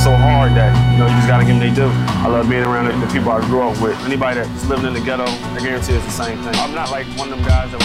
so hard that, you just got to give them their due. I love being around the people I grew up with. Anybody that's living in the ghetto, I guarantee it's the same thing. I'm not like one of them guys that